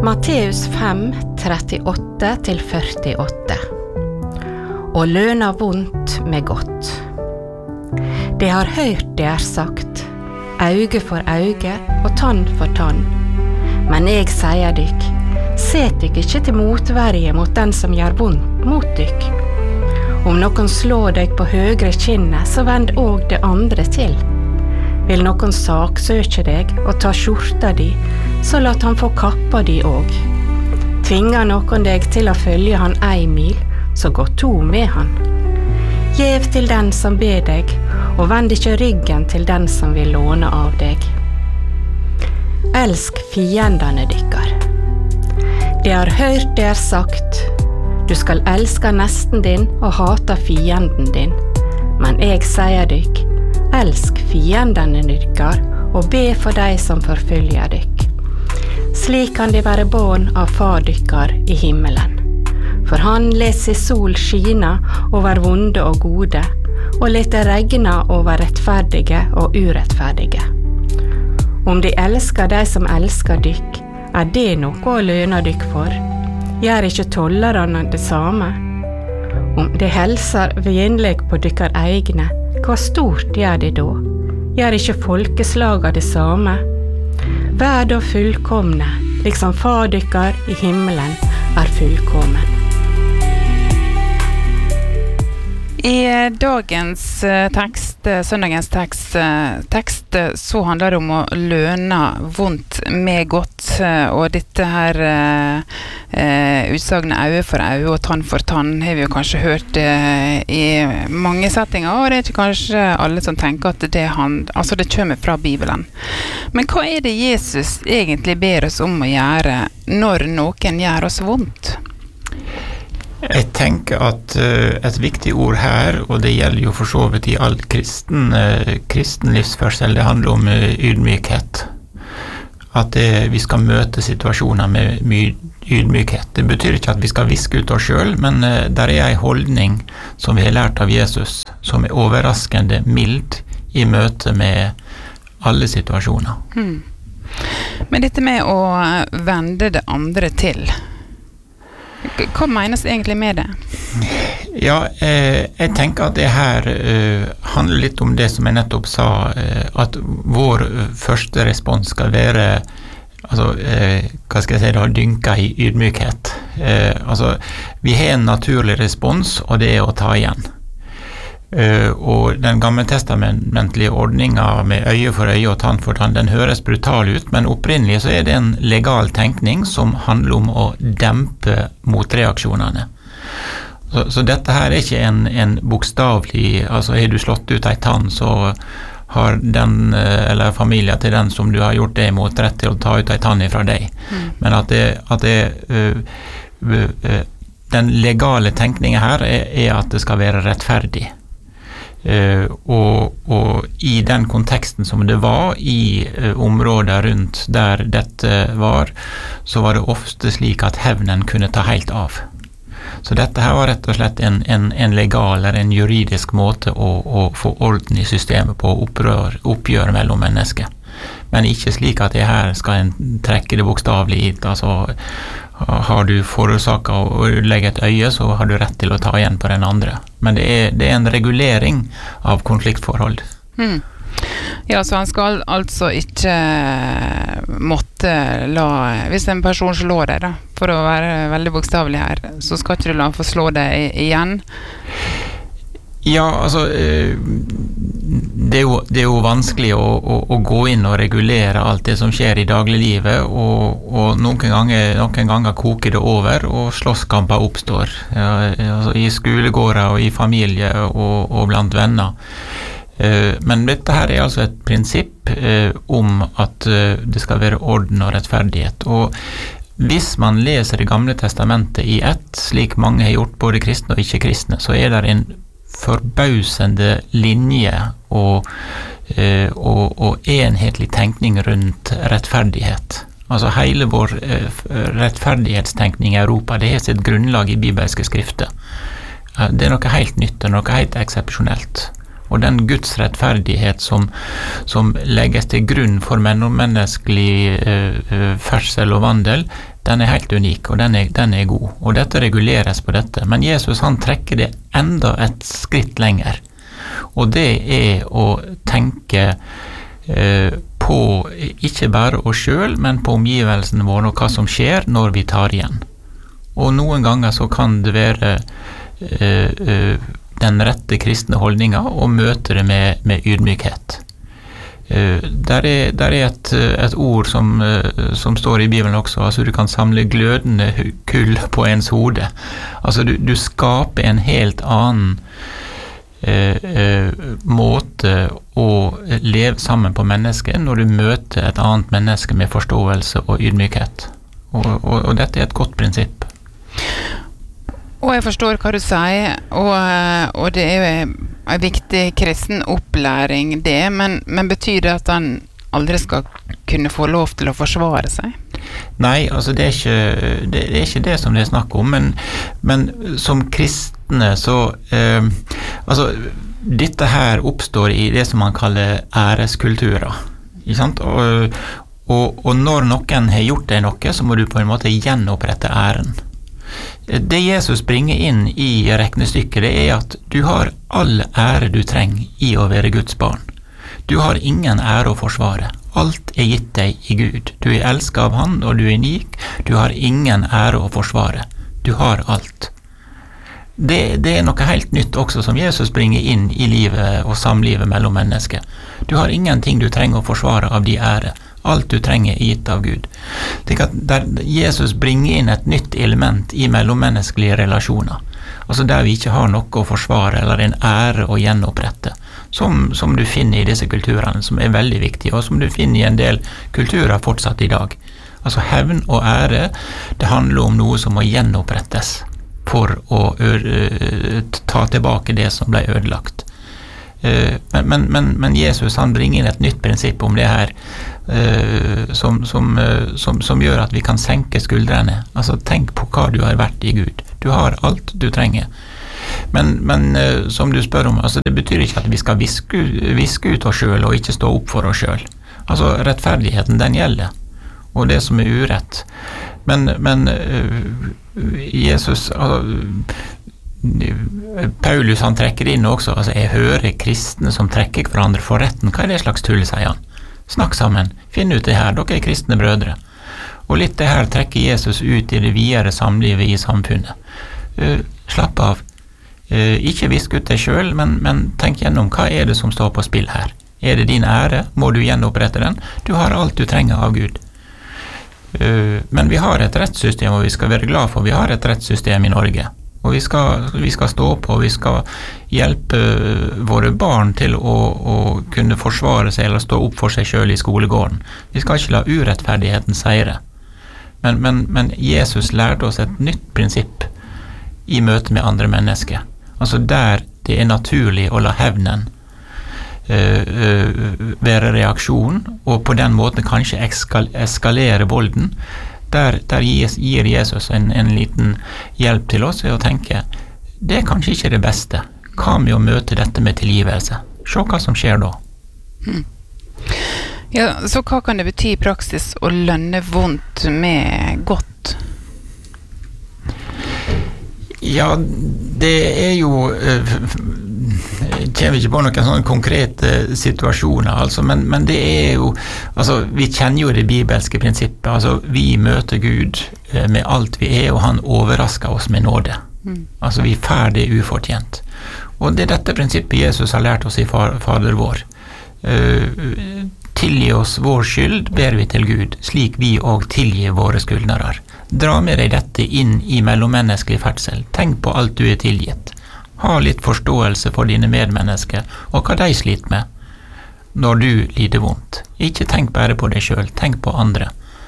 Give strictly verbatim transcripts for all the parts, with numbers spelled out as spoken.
Matteus fem, trettiåtte til førtiåtte. Og løna vondt med godt. Det har hørt det er sagt, auge for auge og tann for tann. Men jeg sier dykk, set dykk ikke til motverje mot den som gjør vondt mot dykk. Om noen slår deg på høyre kinnet, så vend òg det andre til. Vil noen saksøke deg og ta skjorta di, så lat han få kappa di òg. Tvinger noen deg til å følge han ei mil, så gå to med han. Gjev til den som ber deg, og vend ikke ryggen til den som vil låne av deg. Elsk fiendene dykkar. Det har hørt det er sagt, du skal elske nesten din og hata fienden din. Men jeg sier dykk, elsk fiendene dykkar og be for deg som forfølger dykk. Slik kan det være barn av far dykkar i himmelen. For han let sin sol skina over vonde og gode, og let det regne over rettferdige og urettferdige. Om de elsker de som elsker dykk, er det noe å løne dykk for. Gjør ikke tollerne det samme? Om de helser vennlig på dykkar egne, hva stort gjør de da? Gjør ikke folkeslaga det samme? Vær da fullkomne, liksom far dykkar i himmelen er fullkommen. I dagens tekst, søndagens tekst, tekst, så handler det om å løne vondt med godt, og dette her eh, utsagnet øye for øye og tann for tann har vi jo kanskje hørt eh, i mange settinger, og det er ikke kanskje alle som tenker at det, han, altså det kommer fra Bibelen. Men hva er det Jesus egentlig ber oss om å gjøre når noen gjør oss vondt? Jeg tenker at uh, et viktig ord her, og det gjelder jo for så vidt i all kristen, uh, kristen livsførsel, det handler om uh, ydmykhet. At det, vi skal møte situasjoner med mye ydmykhet. Det betyr ikke at vi skal viske ut oss selv, men uh, der er en holdning som vi har lært av Jesus, som er overraskende mild i møte med alle situasjoner. Hmm. Men dette med å vende det andre til, hva menes egentlig med det? Ja, eh, jeg tenker at det her eh, handler litt om det som jeg nettopp sa, eh, at vår første respons skal være, altså, eh, hva skal jeg si da, dynka i ydmykhet. Eh, altså, vi har en naturlig respons, og det er å ta igjen. Uh, og den gammeltestamentlige ordningen med øye for øye og tann for tann, den høres brutal ut, men opprinnelig så er det en legal tenkning som handler om å dempe motreaksjonene. Så, så dette her er ikke en, en bokstavlig, altså har du slått ut ei tann, så har den, eller familien til den som du har gjort det imot, rett til å ta ut ei tann ifra deg. Mm. Men at det, at det uh, uh, den legale tenkningen her er, er at det skal være rettferdig. Uh, og, og i den konteksten som det var i uh, områder rundt der dette var, så var det ofte slik at hevnen kunne ta helt av. Så dette her var rett og slett en, en, en legal eller en juridisk måte å, å få orden i systemet på, opprør, oppgjør mellom mennesker. Men ikke slik at det her skal en trekke det bokstavlig hit, altså har du forårsaket å legge et øye, så har du rett til å ta igjen på den andre. Men det er, det er en regulering av konfliktforhold. Hmm. Ja, så han skal altså ikke måtte la, hvis en person slår deg da, for å være veldig bokstavlig her, så skal ikke du la han få slå deg igjen? Ja, altså, det er jo, det er jo vanskelig å, å, å gå inn og regulere alt det som skjer i dagliglivet, og, og noen ganger, noen ganger koker det over, og slåsskamper oppstår. Ja, altså, i skolegårder og i familie og, og blant venner. Men dette her er altså et prinsipp om at det skal være orden og rettferdighet. Og hvis man leser Det gamle testamentet i ett, slik mange har gjort, både kristne og ikke-kristne, så er det en forbausende linje og, eh, og, og enhetlig tenkning rundt rettferdighet. Altså hele vår eh, rettferdighetstenkning i Europa, det har sitt grunnlag i bibelske skrifter. Eh, det er noe helt nytt, og noe helt eksepsjonelt. Og den Guds rettferdighet som, som legges til grunn for menneskelig uh, ferdsel og vandel, den er helt unik, og den er, den er god. Og dette reguleres på dette. Men Jesus han trekker det enda et skritt lenger. Og det er å tenke uh, på ikke bare oss selv, men på omgivelsene våre og hva som skjer når vi tar igjen. Og noen ganger så kan det være uh, uh, den rette kristne holdninga og møte det med, med ydmykhet. Uh, der er, der er et, et ord som, uh, som står i Bibelen også, altså du kan samle glødende kull på ens hode. Altså du, du skaper en helt annen uh, uh, måte å leve sammen på mennesket når du møter et annet menneske med forståelse og ydmykhet. Og, og, og dette er et godt prinsipp. Og jeg forstår hva du sier, og, og det er jo en viktig kristen opplæring det, men, men betyr det at han aldri skal kunne få lov til å forsvare seg? Nei, altså det er ikke det, er ikke det som det er snakk om, men, men som kristne så eh, altså dette her oppstår i det som man kaller æreskulturer, ikke sant? Og, og, og når noen har gjort deg noe, så må du på en måte gjenopprette æren. Det Jesus bringer inn i regnestykket, det er at du har all ære du trenger i å være Guds barn. Du har ingen ære å forsvare. Alt er gitt deg i Gud. Du er elsket av Han, og du er unik. Du har ingen ære å forsvare. Du har alt. Det, det er noe helt nytt også som Jesus bringer inn i livet og samlivet mellom mennesker. Du har ingenting du trenger å forsvare av de ære. Alt du trenger er gitt av Gud. Tenk at der Jesus bringer inn et nytt element i mellommenneskelige relasjoner, altså der vi ikke har noe å forsvare eller en ære å gjenopprette, som, som du finner i disse kulturene, som er veldig viktige, og som du finner i en del kulturer fortsatt i dag. Altså hevn og ære, det handler om noe som må gjenopprettes for å ø- ta tilbake det som ble ødelagt. Men, men, men, men Jesus han bringer inn et nytt prinsipp om det her uh, som, som, uh, som, som gjør at vi kan senke skuldrene. Altså tenk på hva du har vært i Gud. Du har alt du trenger. Men, men uh, som du spør om, altså, det betyr ikke at vi skal viske, viske ut oss selv og ikke stå opp for oss selv. Altså rettferdigheten den gjelder, og det som er urett. Men, men uh, Jesus altså, Paulus han trekker inn også, altså jeg hører kristne som trekker hverandre for retten. Hva er det slags tull, sier han? Snakk sammen, finn ut det her, dere er kristne brødre. Og litt det her trekker Jesus ut i det videre samlivet i samfunnet. Uh, slapp av, uh, ikke visk ut deg selv, men, men tenk gjennom hva er det som står på spill her. Er det din ære? Må du gjenopprette den? Du har alt du trenger av Gud. Uh, men vi har et rettssystem, og vi skal være glad for vi har et rettssystem i Norge. Og vi skal, vi skal stå på, og vi skal hjelpe våre barn til å, å kunne forsvare seg eller stå opp for seg selv i skolegården. Vi skal ikke la urettferdigheten seire. Men, men, men Jesus lærte oss et nytt prinsipp i møte med andre mennesker. Altså der det er naturlig å la hevnen uh, uh, være reaksjon, og på den måten kanskje eskal- eskalere volden. Der, der gir Jesus en, en liten hjelp til oss ved å tenke, det er kanskje ikke det beste. Hva med å møte dette med tilgivelse? Se hva som skjer da. Hmm. Ja, så hva kan det bety i praksis å lønne vondt med godt? Ja, det er jo uh, kommer ikke på noen sånne konkrete situasjoner, altså, men, men det er jo, altså, vi kjenner jo det bibelske prinsippet, altså, vi møter Gud uh, med alt vi er, og han overrasker oss med nåde. Mm. Altså, vi er ferdig ufortjent. Og det er dette prinsippet Jesus har lært oss i far, Fader vår. Uh, tilgi oss vår skyld, ber vi til Gud, slik vi og tilgir våre skyldnere. Dra med deg dette inn i mellommenneskelig ferdsel. Tenk på alt du er tilgitt. Ha litt forståelse for dine medmennesker og hva de sliter med når du lider vondt. Ikke tenk bare på deg selv, tenk på andre.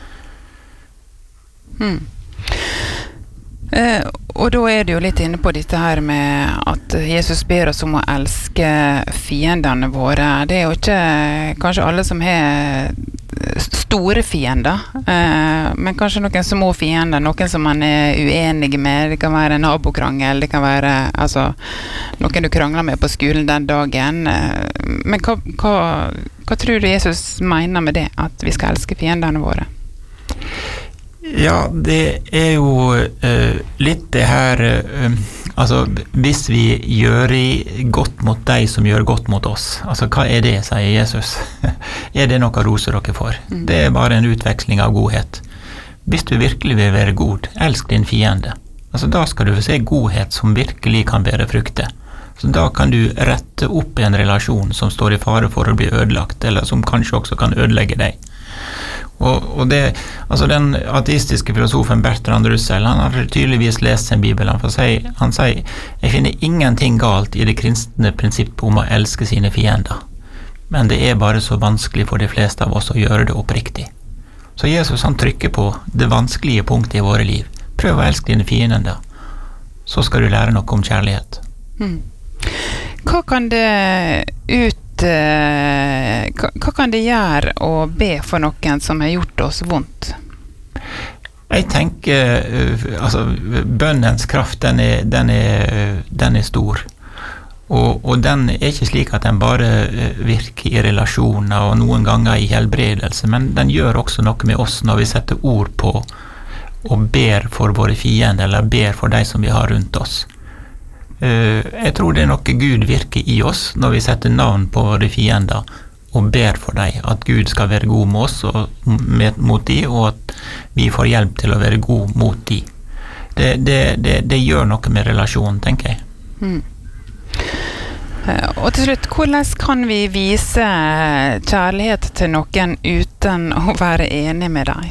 Hmm. Eh, og da er det jo litt inne på dette her med at Jesus ber oss om å elske fiendene våre. Det er jo ikke kanskje alle som har store fiender, eh, men kanskje noen små fiender, noen som man er uenig med. Det kan være en nabokrangel, det kan være altså, noen du krangler med på skolen den dagen. Eh, men hva, hva, hva tror du Jesus mener med det, at vi skal elske fiendene våre? Ja, det er jo uh, litt det her uh, altså, hvis vi gjør godt mot deg som gjør godt mot oss, altså hva er det, sier Jesus? Er det noe roser dere for? Mm. Det er bare en utveksling av godhet. Hvis du virkelig vil være god, elsk din fiende. Altså, da skal du se godhet som virkelig kan bære frukter. Så da kan du rette opp en relasjon som står i fare for å bli ødelagt, eller som kanskje også kan ødelegge deg. Og, og det, altså den ateistiske filosofen Bertrand Russell, han har tydeligvis lest sin bibel. Han, si, han sier, jeg finner ingenting galt i det kristne prinsippet om å elske sine fiender. Men det er bare så vanskelig for de fleste av oss å gjøre det oppriktig. Så Jesus han trykker på det vanskelige punktet i våre liv. Prøv å elske dine fiender, så skal du lære noe om kjærlighet. Mm. Hva kan det ut Hva, hva kan det gjøre å be for noen som har gjort oss vondt? Jeg tenker, altså, bønnens kraft, den er, den er, den er stor. Og, og den er ikke slik at den bare virker i relasjoner og noen ganger i helbredelse, men den gjør også noe med oss når vi setter ord på og ber for våre fiender, eller ber for de som vi har rundt oss. Uh, jeg tror det er noe Gud virker i oss når vi setter navn på våre fiender og ber for dem, at Gud skal være god med oss og med, mot de, og at vi får hjelp til å være god mot de. Det, det, det, det gjør noe med relasjonen, tenker jeg. Mm. Uh, og til slutt, hvordan kan vi vise kjærlighet til noen uten å være enig med deg?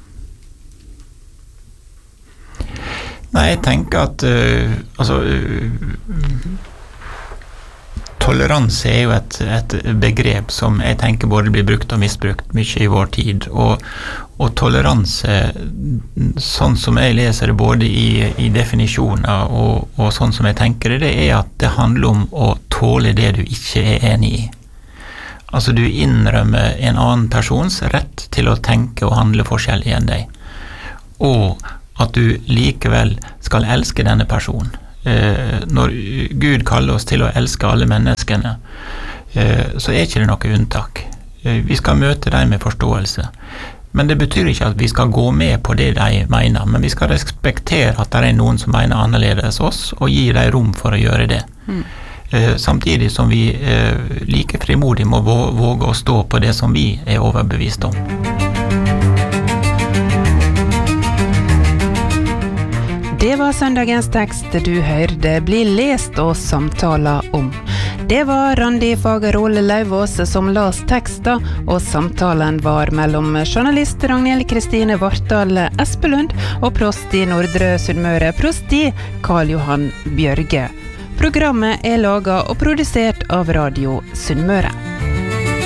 Nei, jeg tenker at uh, altså, uh, toleranse er jo et, et begrep som jeg tenker både blir brukt og misbrukt mye i vår tid, og, og toleranse, sånn som jeg leser det både i, i definisjoner og, og sånn som jeg tenker det, det er at det handler om å tåle det du ikke er enig i. Altså du innrømmer en annen persons rett til å tenke og handle forskjellig enn deg, og at du likevel skal elske denne personen. Eh, når Gud kaller oss til å elske alle menneskene, eh, så er ikke det noe unntak. Eh, vi skal møte dem med forståelse. Men det betyr ikke at vi skal gå med på det de mener, men vi skal respektere at det er noen som mener annerledes oss, og gi dem rom for å gjøre det. Mm. Eh, samtidig som vi eh, like frimodig må våge å stå på det som vi er overbevist om. Det var søndagens tekst du hørte bli lest og samtaler om. Det var Randi Fagerhol Lauvås som las teksten, og samtalen var mellom journalist Ragnhild Kristine Vartdal Espelund og prost i Nordre Sunnmøre, prosti Karl Johan Bjørge. Programmet er laget og produsert av Radio Sunnmøre.